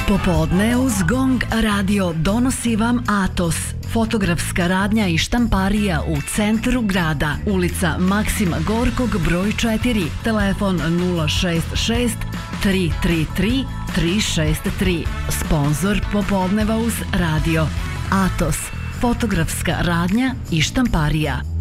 Popodne uz Gong radio donosi vam Atos, fotografska radnja i štamparija u centru grada, ulica Maksima Gorkog broj 4, telefon 066 333 363. Sponzor Popodneva uz radio Atos, fotografska radnja i štamparija.